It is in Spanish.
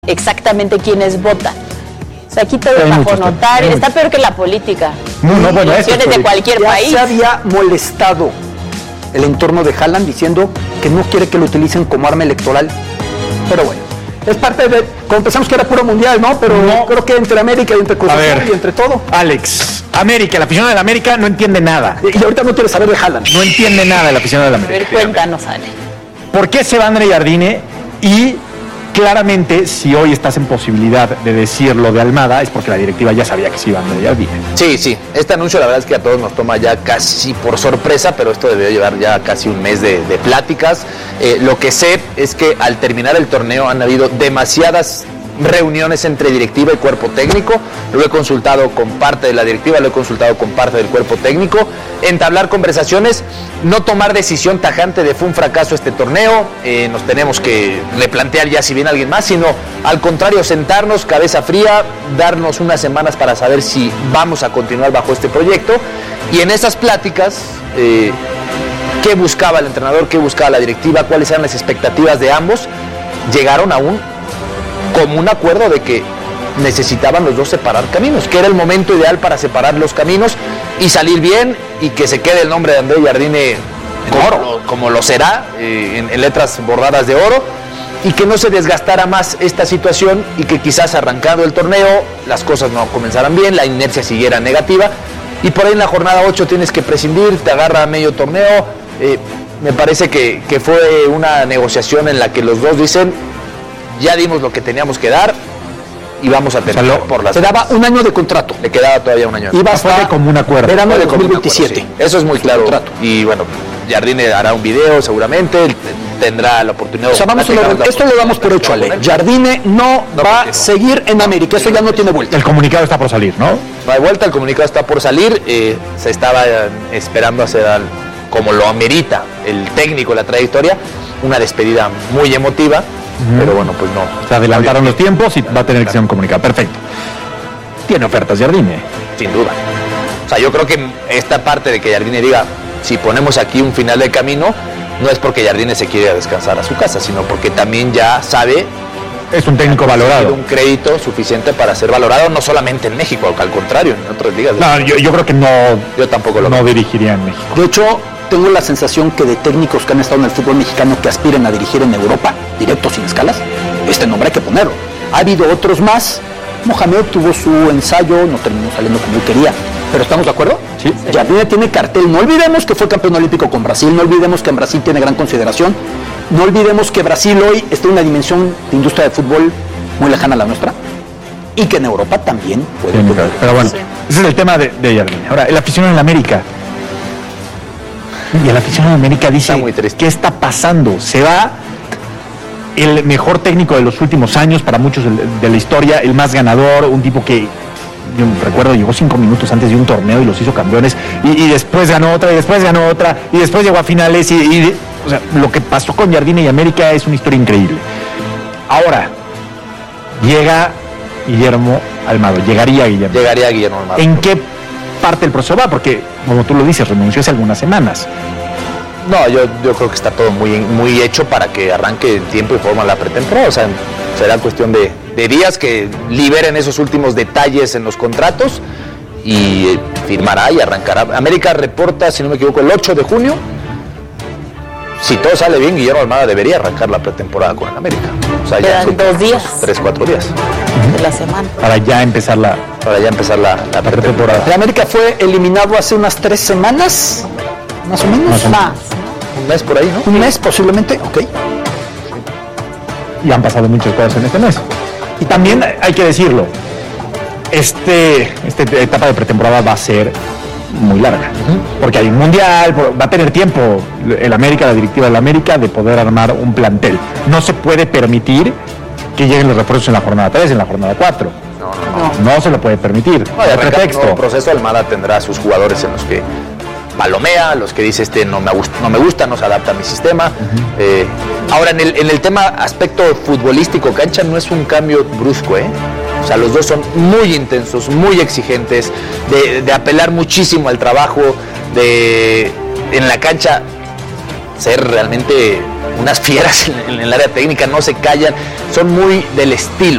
exactamente quiénes votan. O sea, aquí todo es bajo notario, está peor que la política. Bueno, elecciones de cualquier país. Se había molestado el entorno de Haaland diciendo que no quiere que lo utilicen como arma electoral. Pero bueno, es parte de... Como pensamos que era puro mundial, ¿no? Pero no, creo que entre América y entre Cruz Azul y entre todo. Alex, América, la afición de la América no entiende nada. Y ahorita no quiere saber de Haaland. No entiende nada la afición de la América. A ver, cuéntanos, Ale. ¿Por qué se va André Jardine? Y claramente, si hoy estás en posibilidad de decir lo de Almada, es porque la directiva ya sabía que se iba André Jardine. Sí. Este anuncio la verdad es que a todos nos toma ya casi por sorpresa, pero esto debió llevar ya casi un mes de pláticas. Lo que sé es que al terminar el torneo han habido demasiadas reuniones entre directiva y cuerpo técnico. Lo he consultado con parte de la directiva, lo he consultado con parte del cuerpo técnico, entablar conversaciones, no tomar decisión tajante de fue un fracaso este torneo, nos tenemos que replantear ya si viene alguien más, sino al contrario, sentarnos cabeza fría, darnos unas semanas para saber si vamos a continuar bajo este proyecto, y en esas pláticas qué buscaba el entrenador, qué buscaba la directiva, cuáles eran las expectativas de ambos, llegaron a un común acuerdo de que necesitaban los dos separar caminos, que era el momento ideal para separar los caminos y salir bien, y que se quede el nombre de André Jardine en oro, como lo será, en letras bordadas de oro, y que no se desgastara más esta situación, y que quizás arrancando el torneo las cosas no comenzaran bien, la inercia siguiera negativa, y por ahí en la jornada 8 tienes que prescindir, te agarra a medio torneo. Me parece que fue una negociación en la que los dos dicen: ya dimos lo que teníamos que dar y vamos a tener por las... Se daba un año de contrato. Le quedaba todavía un año. Iba hasta como un acuerdo. Verano de 2027. Sí. Eso es muy claro. Y bueno, Jardine hará un video seguramente, tendrá la oportunidad de... O sea, esto lo damos por hecho, Ale. Jardine no va a seguir en América, eso ya no tiene vuelta. El comunicado está por salir, ¿no? No hay vuelta, el comunicado está por salir. Se estaba esperando hacer, como lo amerita el técnico, la trayectoria, una despedida muy emotiva. Pero bueno, pues no. Se adelantaron los tiempos y va a tener que ser un comunicado. Perfecto. Tiene ofertas Jardine. Sin duda. O sea, yo creo que esta parte de que Jardine diga, si ponemos aquí un final de camino, no es porque Jardine se quiere descansar a su casa, sino porque también ya sabe... Es un técnico valorado. Un crédito suficiente para ser valorado, no solamente en México, al contrario, en otras ligas. No, yo creo que no... Yo tampoco lo no dirigiría en México. De hecho, tengo la sensación que de técnicos que han estado en el fútbol mexicano que aspiren a dirigir en Europa, directo sin escalas, este nombre hay que ponerlo. Ha habido otros más. Mohamed tuvo su ensayo, no terminó saliendo como él quería. ¿Pero estamos de acuerdo? Sí. Jardine tiene cartel. No olvidemos que fue campeón olímpico con Brasil, no olvidemos que en Brasil tiene gran consideración, no olvidemos que Brasil hoy está en una dimensión de industria de fútbol muy lejana a la nuestra, y que en Europa también puede tener. Pero bueno, ese es el tema de Jardine. Ahora, el aficionado en la América. Y el aficionado en América dice, ¿qué está pasando? Se va el mejor técnico de los últimos años, para muchos de la historia, el más ganador, un tipo que, yo recuerdo, llegó 5 minutos antes de un torneo y los hizo campeones, y después ganó otra, y después ganó otra, y después llegó a finales, o sea, lo que pasó con Jardine y América es una historia increíble. Ahora, llega Guillermo Almada, llegaría Guillermo Almada. ¿En qué parte del proceso va? Porque, como tú lo dices, renunció hace algunas semanas. No, yo creo que está todo muy hecho para que arranque en tiempo y forma la pretemporada. O sea, será cuestión de días que liberen esos últimos detalles en los contratos y firmará y arrancará. América reporta, si no me equivoco, el 8 de junio. Si todo sale bien, Guillermo Almada debería arrancar la pretemporada con el América. O sea, ya 2 días. 3-4 días. De la semana. Para ya empezar la pretemporada. El América fue eliminado hace unas 3 semanas, más o menos. Más. Un mes por ahí, ¿no? Un mes posiblemente, ok. Y han pasado muchas cosas en este mes. Y también hay que decirlo, esta etapa de pretemporada va a ser muy larga, porque hay un mundial, va a tener tiempo el América, la directiva del América, de poder armar un plantel. No se puede permitir que lleguen los refuerzos en la jornada 3, en la jornada 4. No se lo puede permitir. No, pretexto. El proceso Almada tendrá a sus jugadores en los que palomea, los que dice no me gusta, no se adapta a mi sistema. Ahora, en el tema aspecto futbolístico, cancha, no es un cambio brusco, O sea, los dos son muy intensos, muy exigentes, de apelar muchísimo al trabajo, en la cancha ser realmente unas fieras en el área técnica, no se callan, son muy del estilo.